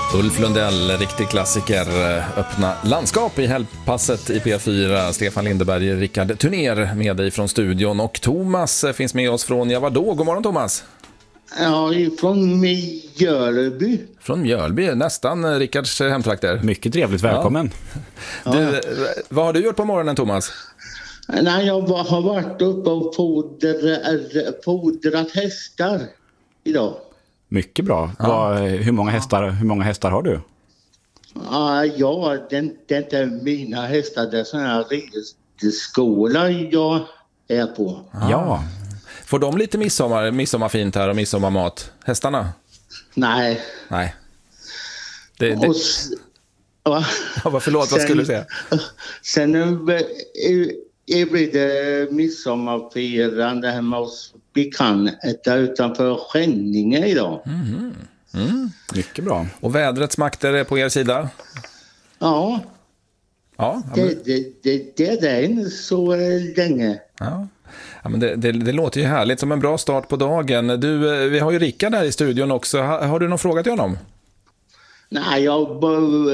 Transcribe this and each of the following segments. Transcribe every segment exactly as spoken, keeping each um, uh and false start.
Ulf Lundell, riktig klassiker, öppna landskap i helgpasset i P fyra. Stefan Lindeberg, Rickard Tunér med dig från studion och Thomas finns med oss från, ja vadå? God morgon Thomas. Ja, från Mjölby. Från Mjölby, nästan Rickards hemtrakter. Mycket trevligt, välkommen. Ja. Du, vad har du gjort på morgonen Thomas? Nej, jag har varit uppe och fodrat, fodrat hästar idag. Mycket bra. Ja. Vad, hur, många hästar, hur många hästar har du? Ah, ja, det, det är inte mina hästar. Det är sådana här ridskola jag är på. Ah. Ja. Får de lite midsommar, midsommarfint här och midsommarmat? Hästarna? Nej. Nej. Det, det... Och, va? Ja, förlåt, vad skulle du säga? Sen är blir det midsommarfirande hemma hos bekanta utanför Skänninge idag. Mm. Mm. Mycket bra. Och vädrets makter är på er sida? Ja. Ja, men... det, det, det, det är inte så länge. Ja. Ja, men det, det, det låter ju härligt, som en bra start på dagen. Du, vi har ju Rickard där i studion också. Har, har du någon fråga till honom? Nej, jag bara,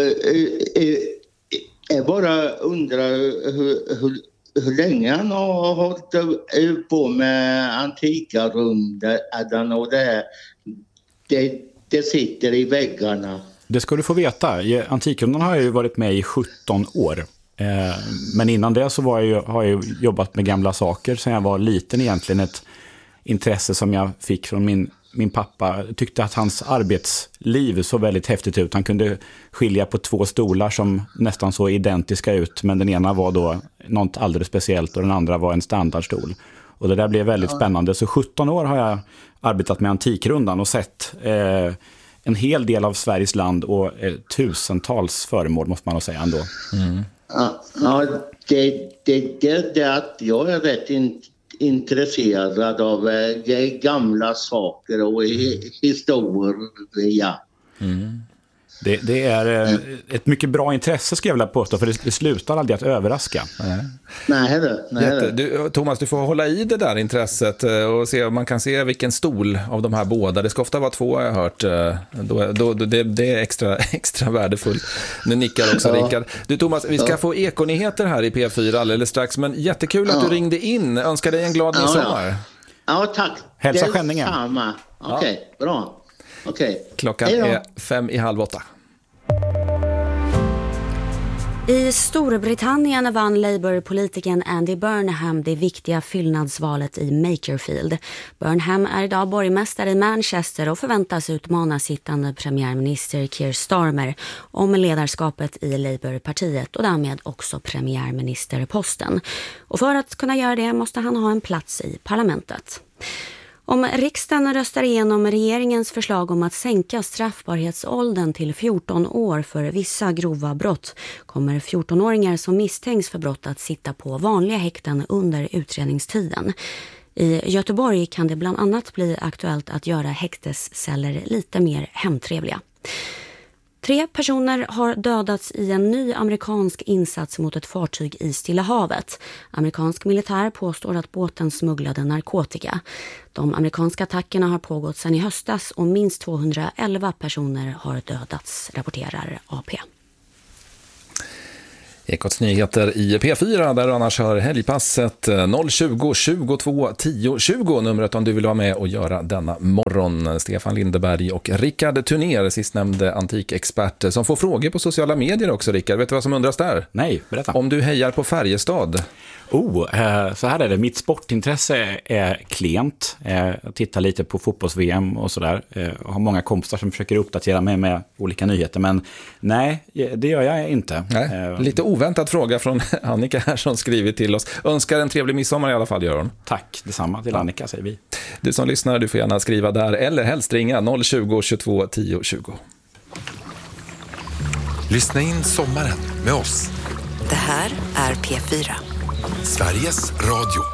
jag bara undrar hur, hur, hur länge han har hållit på med antika rundan och det, det, det sitter i väggarna. Det ska du få veta. Antikrundan har jag ju varit med i sjutton år. Men innan det så var jag, har jag jobbat med gamla saker sedan jag var liten egentligen. Ett intresse som jag fick från min, min pappa. Jag tyckte att hans arbetsliv så väldigt häftigt ut. Han kunde skilja på två stolar som nästan så identiska ut. Men den ena var då något alldeles speciellt och den andra var en standardstol. Och det där blev väldigt spännande. Så sjutton år har jag arbetat med Antikrundan och sett eh, en hel del av Sveriges land och eh, tusentals föremål måste man nog säga ändå. Mm. Ja, det, det, det, det att jag är rätt in, intresserad av eh, gamla saker och hi, historia. Mm. Det, det är eh, ett mycket bra intresse skulle jag vilja påstå, för det, det slutar aldrig att överraska. Nej, nej, det, nej Jätte, du, Thomas, du får hålla i det där intresset och se om man kan se vilken stol av de här båda. Det ska ofta vara två, jag har hört. Då, då, det, det är extra, extra värdefullt. Nu nickar också ja. Rickard. Du Thomas, vi ska ja. få ekonyheter här i P fyra alldeles strax, men jättekul att ja. du ringde in. Önskar dig en glad midsommar. Ja, ja. ja tack. Hälsa Skänninge. Okej, okay, ja. bra. Okay. Klockan är fem i halv åtta. I Storbritannien vann Labour-politikern Andy Burnham det viktiga fyllnadsvalet i Makerfield. Burnham är idag borgmästare i Manchester och förväntas utmana sittande premiärminister Keir Starmer om ledarskapet i Labour-partiet och därmed också premiärministerposten. Och för att kunna göra det måste han ha en plats i parlamentet. Om riksdagen röstar igenom regeringens förslag om att sänka straffbarhetsåldern till fjorton år för vissa grova brott kommer fjortonåringar som misstänks för brott att sitta på vanliga häkten under utredningstiden. I Göteborg kan det bland annat bli aktuellt att göra häktesceller lite mer hemtrevliga. Tre personer har dödats i en ny amerikansk insats mot ett fartyg i Stilla havet. Amerikansk militär påstår att båten smugglade narkotika. De amerikanska attackerna har pågått sedan i höstas och minst tvåhundraelva personer har dödats, rapporterar A P. Ekots nyheter i P fyra där du annars hör helgpasset noll tjugo tjugotvå tio tjugo, numret om du vill vara med och göra denna morgon. Stefan Lindeberg och Rickard Tunér, sistnämnde antikexpert, som får frågor på sociala medier också. Rickard, vet du vad som undras där? Nej, berätta. Om du hejar på Färjestad. Oh, så här är det. Mitt sportintresse är klent. Jag tittar lite på fotbolls-V M och sådär. Jag har många kompisar som försöker uppdatera mig med olika nyheter. Men nej, det gör jag inte. Nej, lite oväntad fråga från Annika här som skrivit till oss. Önskar en trevlig midsommar i alla fall, gör hon. Tack, detsamma till Annika säger vi. Du som lyssnar, du får gärna skriva där eller helst ringa noll tjugo tjugotvå tio tjugo. Lyssna in sommaren med oss. Det här är P fyra. Sveriges Radio.